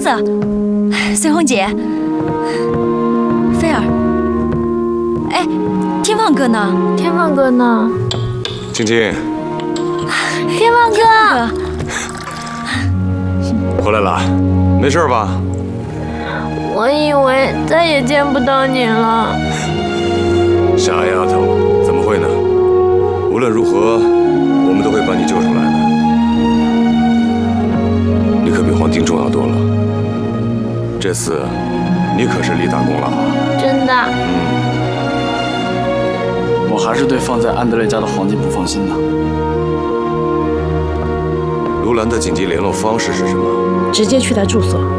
子，随红姐，菲儿，哎，天放哥呢？ 天放哥呢？ 青青， 天放哥， 回来了，没事吧？ 我以为再也见不到你了。 傻丫头，怎么会呢？无论如何，我们都会把你救出来的。你可比黄金重要多了。这次，你可是立大功了啊！ 真的？ 我还是对放在安德烈家的黄金不放心呢。 卢兰的紧急联络方式是什么？ 直接去他住所。